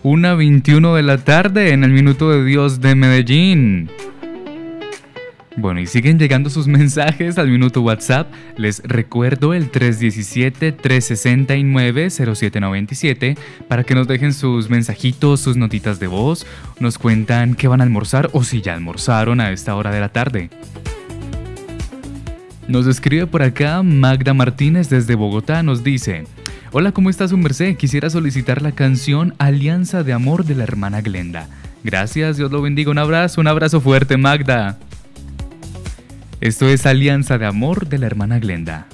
1:21 de la tarde en el Minuto de Dios de Medellín. Bueno, y siguen llegando sus mensajes al minuto WhatsApp. Les recuerdo el 317-369-0797 para que nos dejen sus mensajitos, sus notitas de voz, nos cuentan qué van a almorzar o si ya almorzaron a esta hora de la tarde. Nos escribe por acá Magda Martínez desde Bogotá, nos dice: hola, ¿cómo está su merced? Quisiera solicitar la canción Alianza de Amor de la hermana Glenda. Gracias, Dios lo bendiga, un abrazo fuerte, Magda. Esto es Alianza de Amor de la hermana Glenda.